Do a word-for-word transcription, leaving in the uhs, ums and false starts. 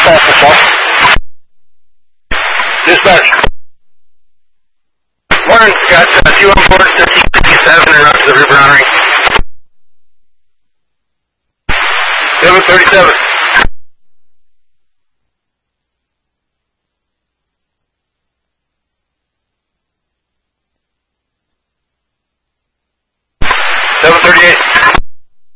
Dispatch. Morning, got uh, two on board, thirteen fifty-seven, and route to the River Honoring. seven thirty-seven. seven thirty-eight.